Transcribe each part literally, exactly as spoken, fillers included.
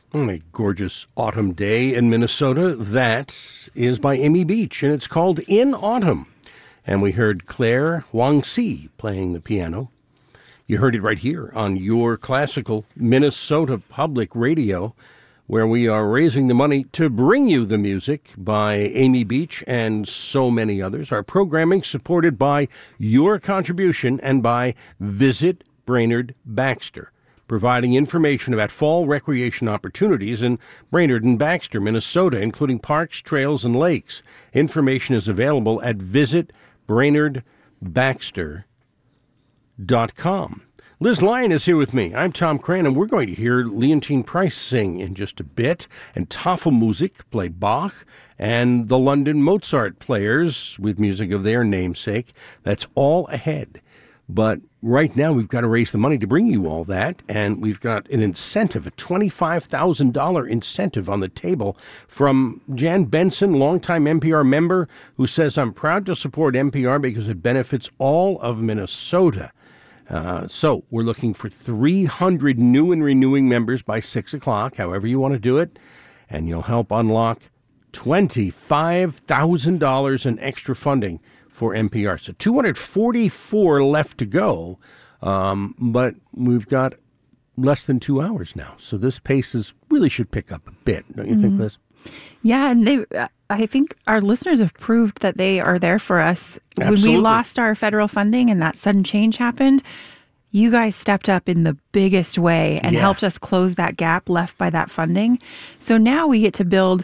On a gorgeous autumn day in Minnesota, that is by Amy Beach, and it's called In Autumn. And we heard Claire Wang-Si playing the piano. You heard it right here on your classical Minnesota Public Radio, where we are raising the money to bring you the music by Amy Beach and so many others. Our programming supported by your contribution and by Visit Brainerd Baxter, providing information about fall recreation opportunities in Brainerd and Baxter, Minnesota, including parks, trails, and lakes. Information is available at visit brainerd baxter dot com. Liz Lyon is here with me. I'm Tom Crane, and we're going to hear Leontine Price sing in just a bit, and Tafelmusik play Bach, and the London Mozart Players with music of their namesake. That's all ahead. But right now, we've got to raise the money to bring you all that, and we've got an incentive, a twenty-five thousand dollars incentive on the table from Jan Benson, longtime N P R member, who says, I'm proud to support N P R because it benefits all of Minnesota. Uh, so we're looking for three hundred new and renewing members by six o'clock, however you want to do it, and you'll help unlock twenty-five thousand dollars in extra funding for N P R. So two hundred forty-four left to go, um, but we've got less than two hours now. So this pace is really should pick up a bit, don't you mm-hmm. think, Liz? Yeah, and they, I think our listeners have proved that they are there for us. Absolutely. When we lost our federal funding and that sudden change happened, you guys stepped up in the biggest way and yeah. helped us close that gap left by that funding. So now we get to build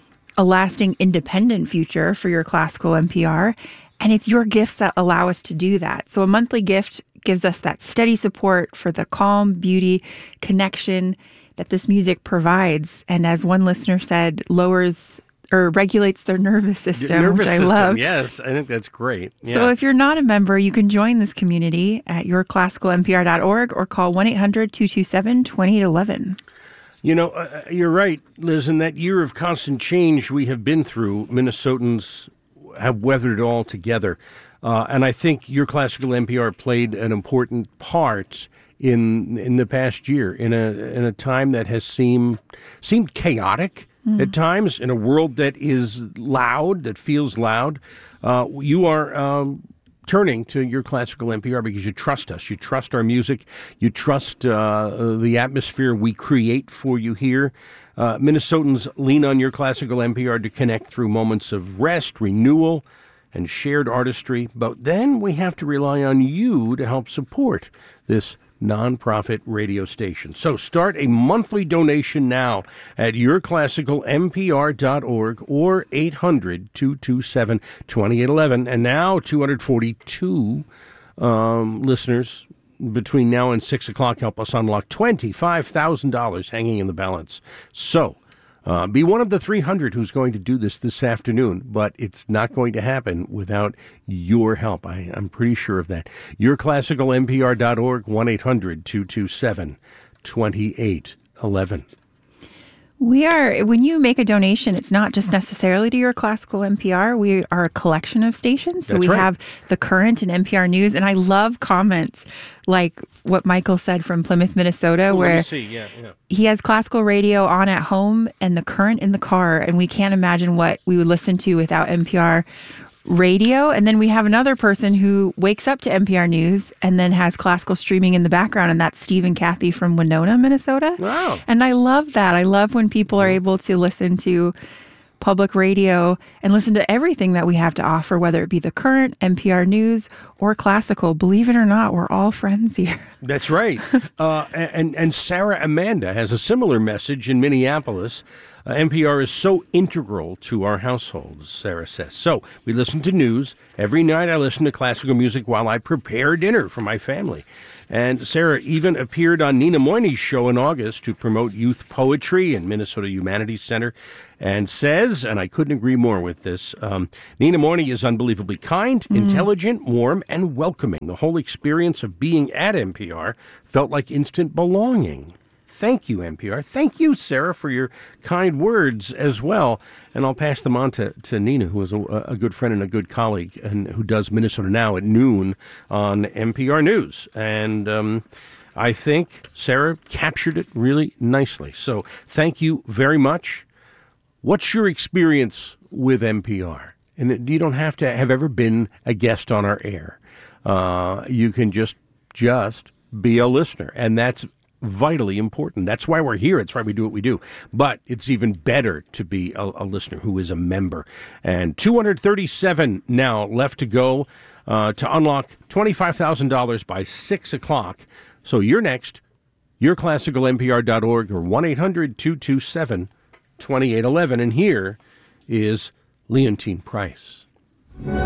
a lasting independent future for your classical N P R. And it's your gifts that allow us to do that. So a monthly gift gives us that steady support for the calm, beauty, connection that this music provides. And as one listener said, lowers or regulates their nervous system, nervous which I system, love. Yes, I think that's great. Yeah. So if you're not a member, you can join this community at your classical N P R dot org or call one eight hundred two two seven two eight one one. You know, uh, you're right, Liz. In that year of constant change we have been through, Minnesotans have weathered it all together. Uh, and I think your classical N P R played an important part in in the past year, in a in a time that has seemed seemed chaotic mm. at times, in a world that is loud, that feels loud. Uh, you are um, turning to your classical N P R because you trust us. You trust our music. You trust uh, the atmosphere we create for you here. Uh, Minnesotans lean on your classical N P R to connect through moments of rest, renewal, and shared artistry. But then we have to rely on you to help support this nonprofit radio station. So start a monthly donation now at your classical N P R dot org or eight hundred two two seven two eight one one. And now two hundred forty-two um, listeners between now and six o'clock help us unlock twenty-five thousand dollars hanging in the balance. So uh, be one of the three hundred who's going to do this this afternoon, but it's not going to happen without your help. I, I'm pretty sure of that. your classical N P R dot org, one eight hundred two two seven two eight one one. We are, when you make a donation, it's not just necessarily to your classical N P R. We are a collection of stations. So That's we right. have the Current and N P R News. And I love comments like what Michael said from Plymouth, Minnesota, Oh, where let me see. Yeah, yeah. he has classical radio on at home and the Current in the car. And we can't imagine what we would listen to without N P R radio. And then we have another person who wakes up to N P R News and then has classical streaming in the background, and that's Steve and Kathy from Winona, Minnesota. Wow. And I love that. I love when people are able to listen to public radio and listen to everything that we have to offer, whether it be the Current, N P R News, or classical. Believe it or not, we're all friends here. That's right. uh, and, and Sarah Amanda has a similar message in Minneapolis. Uh, N P R is so integral to our household, Sarah says. So we listen to news. Every night I listen to classical music while I prepare dinner for my family. And Sarah even appeared on Nina Moyni's show in August to promote youth poetry in Minnesota Humanities Center, and says, and I couldn't agree more with this, um, Nina Moyni is unbelievably kind, mm. intelligent, warm, and welcoming. The whole experience of being at N P R felt like instant belonging. Thank you, N P R. Thank you, Sarah, for your kind words as well. And I'll pass them on to, to Nina, who is a, a good friend and a good colleague, and who does Minnesota Now at noon on N P R News. And um, I think Sarah captured it really nicely. So thank you very much. What's your experience with N P R? And you don't have to have ever been a guest on our air. Uh, you can just just be a listener, and that's vitally important. That's why we're here. It's why we do what we do. But it's even better to be a, a listener who is a member. And two hundred thirty-seven now left to go uh, to unlock twenty-five thousand dollars by six o'clock. So you're next. Your classical N P R dot org or one eight hundred two two seven two eight one one. And here is Leontyne Price.